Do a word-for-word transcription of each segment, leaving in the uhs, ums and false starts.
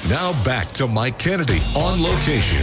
Now back to Mike Kennedy on location.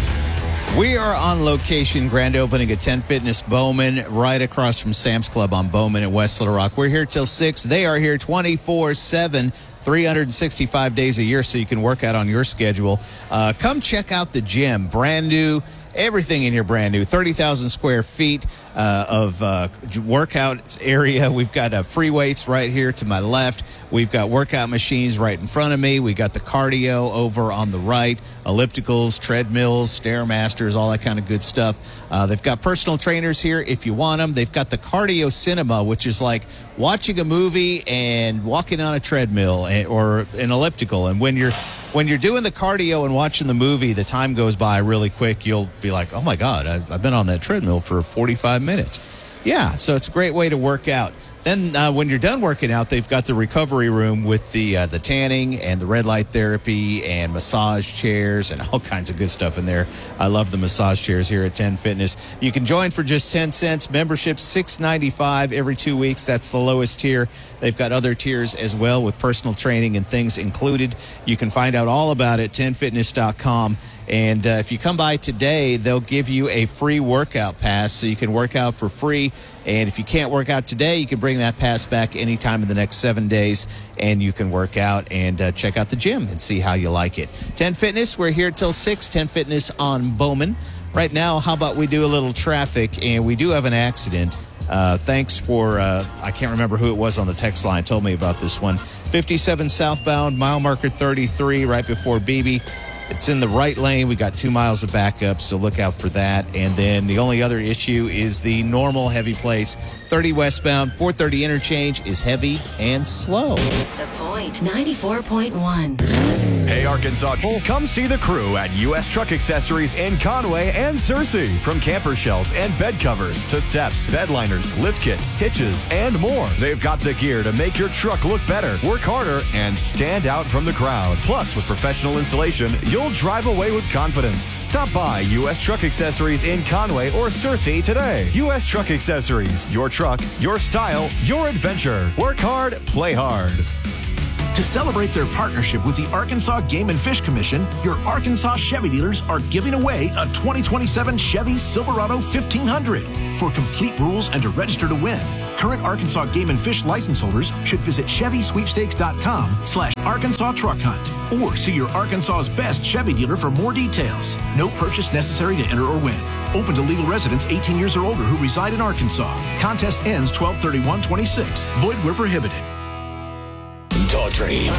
We are on location, grand opening at ten Fitness Bowman, right across from Sam's Club on Bowman at West Little Rock. We're here till six. They are here twenty-four seven, three hundred sixty-five days a year, so you can work out on your schedule. Uh, come check out the gym. Brand new. Everything in here brand new. thirty thousand square feet uh, of uh, workout area. We've got uh, free weights right here to my left. We've got workout machines right in front of me. We got the cardio over on the right, ellipticals, treadmills, Stairmasters, all that kind of good stuff. Uh, they've got personal trainers here if you want them. They've got the cardio cinema, which is like watching a movie and walking on a treadmill or an elliptical. And when you're When you're doing the cardio and watching the movie, the time goes by really quick. You'll be like, oh, my God, I've, I've been on that treadmill for forty-five minutes. Yeah, so it's a great way to work out. Then uh, when you're done working out, they've got the recovery room with the uh, the tanning and the red light therapy and massage chairs and all kinds of good stuff in there. I love the massage chairs here at ten Fitness. You can join for just ten cents. Membership six ninety-five every two weeks. That's the lowest tier. They've got other tiers as well with personal training and things included. You can find out all about it at ten fitness dot com. And uh, if you come by today, they'll give you a free workout pass so you can work out for free. And if you can't work out today, you can bring that pass back anytime in the next seven days, and you can work out and uh, check out the gym and see how you like it. ten Fitness, we're here till six, ten Fitness on Bowman. Right now, how about we do a little traffic, and we do have an accident. Uh, thanks for, uh, I can't remember who it was on the text line, told me about this one. fifty-seven southbound, mile marker thirty-three, right before Beebe. It's in the right lane. We got two miles of backup, so look out for that. And then the only other issue is the normal heavy place. thirty westbound, four thirty interchange is heavy and slow. The Point, ninety-four point one. Hey, Arkansas, come see the crew at U S Truck Accessories in Conway and Searcy. From camper shells and bed covers to steps, bed liners, lift kits, hitches, and more. They've got the gear to make your truck look better, work harder, and stand out from the crowd. Plus, with professional installation, you'll drive away with confidence. Stop by U S Truck Accessories in Conway or Searcy today. U S Truck Accessories, your truck, your style, your adventure. Work hard, play hard. To celebrate their partnership with the Arkansas Game and Fish Commission, your Arkansas Chevy dealers are giving away a twenty twenty-seven Chevy Silverado fifteen hundred. For complete rules and to register to win, current Arkansas Game and Fish license holders should visit Chevy Sweepstakes dot com slash Arkansas Truck Hunt or see your Arkansas's best Chevy dealer for more details. No purchase necessary to enter or win. Open to legal residents eighteen years or older who reside in Arkansas. Contest ends twelve thirty-one twenty-six. Void where prohibited. Daughtry.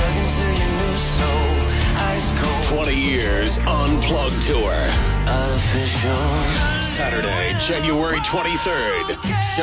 twenty years Unplugged Tour. Saturday, January twenty-third.